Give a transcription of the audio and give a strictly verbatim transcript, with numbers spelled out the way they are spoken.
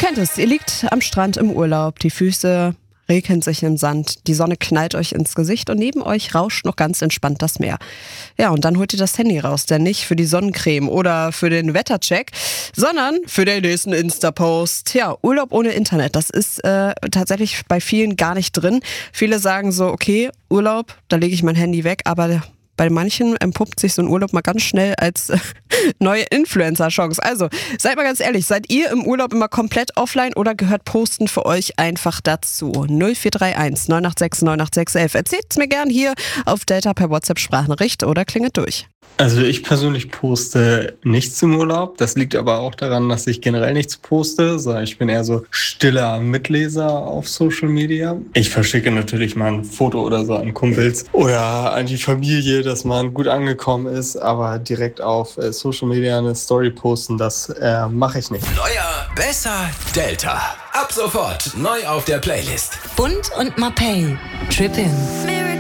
kennt es, ihr liegt am Strand im Urlaub, die Füße rekeln sich im Sand, die Sonne knallt euch ins Gesicht und neben euch rauscht noch ganz entspannt das Meer. Ja, und dann holt ihr das Handy raus, denn nicht für die Sonnencreme oder für den Wettercheck, sondern für den nächsten Insta-Post. Ja, Urlaub ohne Internet, das ist äh, tatsächlich bei vielen gar nicht drin. Viele sagen so, okay, Urlaub, da lege ich mein Handy weg, aber bei manchen entpuppt sich so ein Urlaub mal ganz schnell als äh, neue Influencer-Chance. Also, seid mal ganz ehrlich, seid ihr im Urlaub immer komplett offline oder gehört Posten für euch einfach dazu? null vier drei eins neun acht sechs neun acht sechs elf. Erzählt's mir gern hier auf Delta per WhatsApp-Sprachnachricht oder klingelt durch. Also ich persönlich poste nichts im Urlaub. Das liegt aber auch daran, dass ich generell nichts poste. sondern Ich bin eher so stiller Mitleser auf Social Media. Ich verschicke natürlich mal ein Foto oder so an Kumpels oder an die Familie, dass man gut angekommen ist. Aber direkt auf Social Media eine Story posten, das äh, mache ich nicht. Neuer, besser, Delta. Ab sofort neu auf der Playlist. Bund und Mapei. Trippin'.